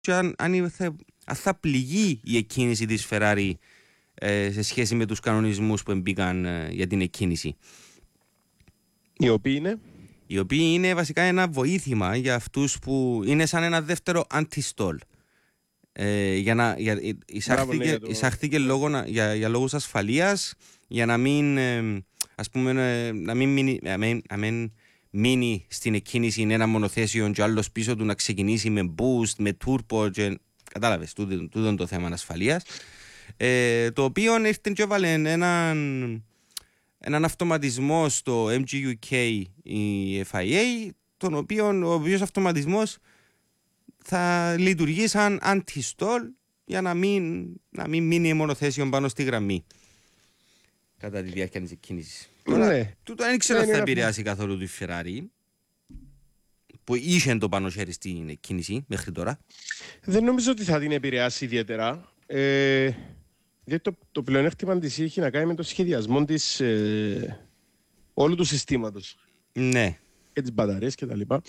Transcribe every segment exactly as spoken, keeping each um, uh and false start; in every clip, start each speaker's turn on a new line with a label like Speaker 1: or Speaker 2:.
Speaker 1: και αν, αν, θα, αν θα πληγεί η εκκίνηση της Ferrari ε, σε σχέση με τους κανονισμούς που μπήκαν ε, για την εκκίνηση.
Speaker 2: Οι οποίοι είναι?
Speaker 1: Οι οποίοι είναι βασικά ένα βοήθημα για αυτούς που είναι σαν ένα δεύτερο anti-stall. Ε, για να, για, εισάχθηκε,
Speaker 2: Μπράβο, ναι, το...
Speaker 1: εισάχθηκε λόγω, για, για λόγους ασφαλείας, για να μην, ε, ας πούμε, ε, να μην μείνει, να μην, να μην μείνει στην εκκίνηση ένα μονοθέσιο και άλλος πίσω του να ξεκινήσει με boost, με turbo και, κατάλαβες, τούτο, τούτο είναι το θέμα ασφαλείας, ε, το οποίο ήρθε και έβαλε έναν, έναν αυτοματισμό στο εμ τζι γιου κέι η εφ άι έι, τον οποίο, ο οποίος αυτοματισμός θα λειτουργεί σαν anti-stall για να μην, να μην μείνει μονοθέσιο πάνω στη γραμμή κατά τη διάρκεια της εκκίνησης.
Speaker 2: Ναι.
Speaker 1: Τούτο δεν ξέρω αν θα επηρεάσει καθόλου τη Ferrari που είχε το πάνω χέρι στην εκκίνηση μέχρι τώρα.
Speaker 2: Δεν νομίζω ότι θα την επηρεάσει ιδιαίτερα. Ε, διότι το, το πλεονέκτημα της έχει να κάνει με το σχεδιασμό της ε, όλου του συστήματος.
Speaker 1: Ναι.
Speaker 2: Και τις μπαταρίες και τα λοιπά.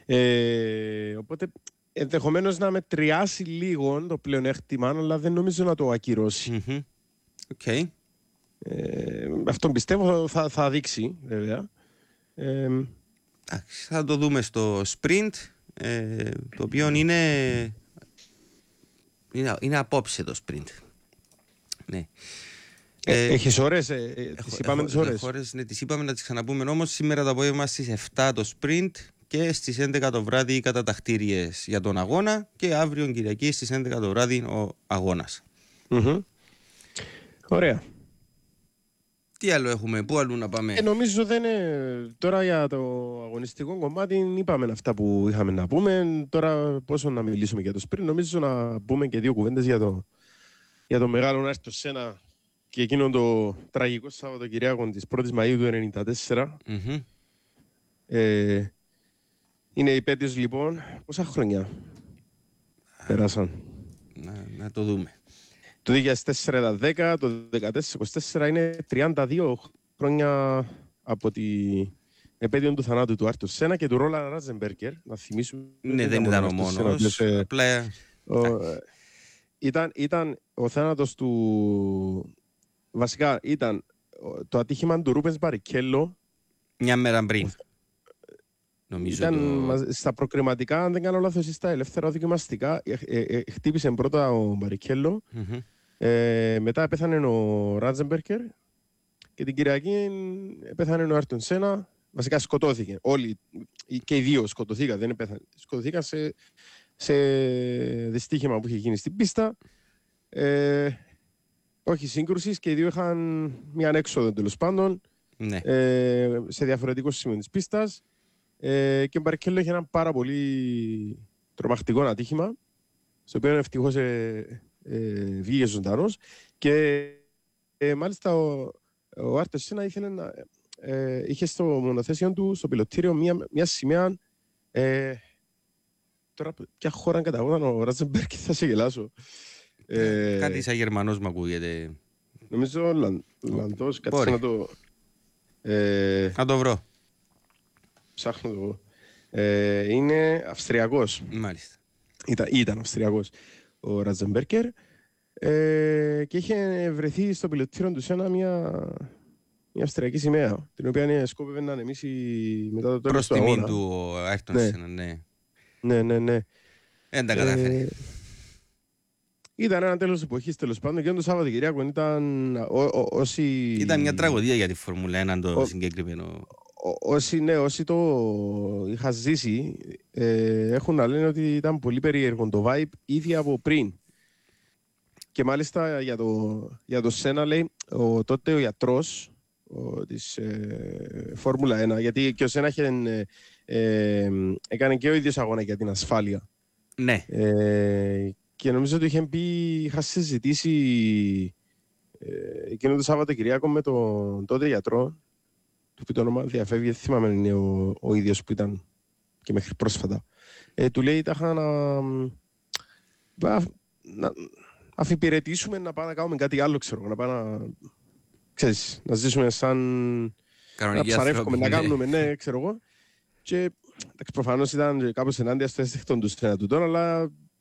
Speaker 2: Ε, οπότε ενδεχομένως να μετριάσει λίγο το πλεονέκτημα, αλλά δεν νομίζω να το ακυρώσει.
Speaker 1: Mm-hmm. Okay.
Speaker 2: Ε, αυτό πιστεύω θα, θα δείξει, βέβαια. Ε,
Speaker 1: θα το δούμε στο sprint, ε, το οποίο είναι, είναι, είναι απόψε το sprint. Ναι.
Speaker 2: Ε, έχεις ώρες, ε, ε,
Speaker 1: έχω,
Speaker 2: τις είπαμε
Speaker 1: έχω,
Speaker 2: τις ώρες.
Speaker 1: ώρες. Ναι, τις είπαμε να τις ξαναπούμε, όμως σήμερα το απόγευμα στις εφτά το sprint και στις έντεκα το βράδυ οι κατατακτήριες για τον αγώνα και αύριο Κυριακή στις έντεκα το βράδυ ο αγώνας.
Speaker 2: Mm-hmm. Ωραία.
Speaker 1: Τι άλλο έχουμε, πού αλλού να πάμε?
Speaker 2: Ε, νομίζω δεν είναι... Τώρα για το αγωνιστικό κομμάτι είπαμε αυτά που είχαμε να πούμε. Τώρα πόσο να μιλήσουμε για το sprint. Νομίζω να πούμε και δύο κουβέντες για το, για το μεγάλο Ayrton Senna και εκείνο το τραγικό Σαββατοκυριακό της πρώτης Μαΐου του ενενήντα τέσσερα.
Speaker 1: Mm-hmm.
Speaker 2: Ε, είναι η επέτειος λοιπόν. Πόσα χρόνια περάσαν?
Speaker 1: Να, να το δούμε.
Speaker 2: Το δύο χιλιάδες τέσσερα ήταν δέκα, το δύο χιλιάδες δεκατέσσερα είκοσι τέσσερα είναι τριάντα δύο χρόνια από την επέτειο του θανάτου του Ayrton Senna και του Roland Ratzenberger. Να θυμίσουμε.
Speaker 1: Ναι, δεν ήταν ο μόνος. Απλά...
Speaker 2: Ήταν, ήταν ο θάνατος του... Βασικά ήταν το ατύχημα του Ρούπενς Μπαρικέλο.
Speaker 1: Μια μέρα πριν. Νομίζω
Speaker 2: ήταν
Speaker 1: το...
Speaker 2: στα προκριματικά, αν δεν κάνω λάθος, στα ελεύθερα δοκιμαστικά. Ε, ε, ε, χτύπησε πρώτα ο Μπαρικέλο.
Speaker 1: Mm-hmm.
Speaker 2: Ε, μετά πέθανε ο Ράτζεμπερκερ και την Κυριακή πέθανε ο Ayrton Senna. Βασικά σκοτώθηκε. Όλοι και οι δύο σκοτωθήκαν. Δεν πέθανε. Σκοτωθήκαν σε, σε δυστύχημα που είχε γίνει στην πίστα. Ε, όχι σύγκρουσης και οι δύο είχαν μια ανέξοδο τέλος πάντων.
Speaker 1: Ναι.
Speaker 2: Ε, σε διαφορετικό σημείο της πίστας. Ε, και ο Μπαρικέλο είχε ένα πάρα πολύ τρομακτικό ατύχημα, στο οποίο ευτυχώς ε, ε, βγήκε ζωντανός και ε, μάλιστα ο, ο Ayrton Senna ήθελε να, ε, είχε στο μονοθέσιο του, στο πιλωτήριο, μια, μια σημαία. Ε, τώρα, ποια χώρα καταγόταν ο Ράτζεμπεργκ, θα σε γελάσω.
Speaker 1: Ε, Κάτι σαν Γερμανός μου ακούγεται.
Speaker 2: Νομίζω Λαν, Λανδός, κάτσε να το...
Speaker 1: Ε, να το βρω.
Speaker 2: Ψάχνω το... Ε, είναι Αυστριακός.
Speaker 1: Μάλιστα.
Speaker 2: Ήταν, ήταν Αυστριακός ο Ράτζεμπεργκερ ε, και είχε βρεθεί στο πιλωτήριο του Σένα μια, μια αυστριακή σημαία, την οποία σκόπευε να ανεμίσει μετά το τέλος του αγώνα.
Speaker 1: Προς τιμήν του Ayrton Senna, ναι.
Speaker 2: Ναι, ναι, ναι.
Speaker 1: Δεν τα κατάφερε. Ε,
Speaker 2: ήταν ένα τέλος εποχής τέλος πάντων και το Σαββατοκυριακό ήταν ό, ό, όσοι...
Speaker 1: Ήταν μια τραγωδία για τη Φόρμουλα ένα το ο... συγκεκριμένο...
Speaker 2: Όσοι, ναι, όσοι το είχα ζήσει ε, έχουν να λένε ότι ήταν πολύ περίεργο το vibe ήδη από πριν. Και μάλιστα για το, για το Σένα λέει ο, τότε ο γιατρός ο, της ε, Φόρμουλα ένα, γιατί και ο Σένα είχε, ε, ε, έκανε και ο ίδιος αγώνα για την ασφάλεια.
Speaker 1: Ναι.
Speaker 2: Ε, και νομίζω ότι είχε πει, είχα συζητήσει ε, εκείνο το Σαββατοκυριακό με τον τότε γιατρό, του πει το όνομα διαφεύγει, δεν θυμάμαι αν είναι ο, ο ίδιος που ήταν και μέχρι πρόσφατα. Ε, του λέει, τα είχα να, να, να αφιπηρετήσουμε να πάμε να κάνουμε κάτι άλλο, ξέρω, να πάμε να, ξέρεις, να ζήσουμε σαν
Speaker 1: κανονική
Speaker 2: να ψαρεύουμε, να
Speaker 1: ναι.
Speaker 2: κάνουμε, ναι, ξέρω εγώ. Και προφανώς ήταν κάπως ενάντια στο αίσθηκτο του Σένα του τώρα, αλλά